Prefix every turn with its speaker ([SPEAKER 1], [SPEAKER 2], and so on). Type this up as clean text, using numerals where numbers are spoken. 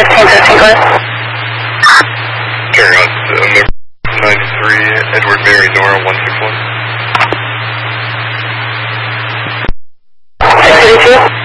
[SPEAKER 1] 1515, go ahead.
[SPEAKER 2] Carry on. Number 93, Edward Mary Nora 161.
[SPEAKER 1] 682.